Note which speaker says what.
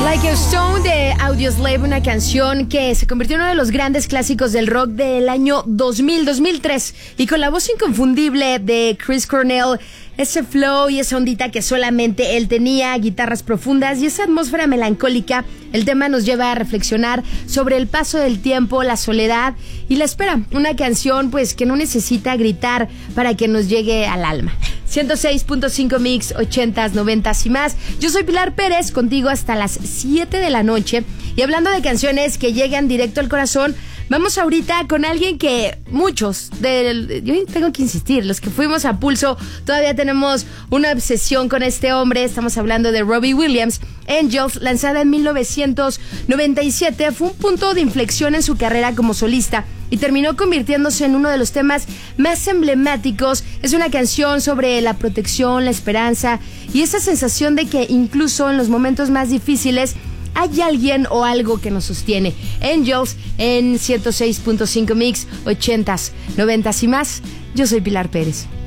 Speaker 1: Like a Stone de Audioslave, una canción que se convirtió en uno de los grandes clásicos del rock del año 2003, y con la voz inconfundible de Chris Cornell, ese flow y esa ondita que solamente él tenía, guitarras profundas y esa atmósfera melancólica. El tema nos lleva a reflexionar sobre el paso del tiempo, la soledad y la espera. Una canción pues que no necesita gritar para que nos llegue al alma. 106.5 Mix, 80s, 90s y más. Yo soy Pilar Pérez, contigo hasta las 7 de la noche. Y hablando de canciones que llegan directo al corazón, vamos ahorita con alguien que muchos, yo tengo que insistir, los que fuimos a Pulso, todavía tenemos una obsesión con este hombre. Estamos hablando de Robbie Williams. Angels, lanzada en 1997, fue un punto de inflexión en su carrera como solista y terminó convirtiéndose en uno de los temas más emblemáticos. Es una canción sobre la protección, la esperanza y esa sensación de que incluso en los momentos más difíciles hay alguien o algo que nos sostiene. Angels en 106.5 Mix, 80s, 90s y más. Yo soy Pilar Pérez.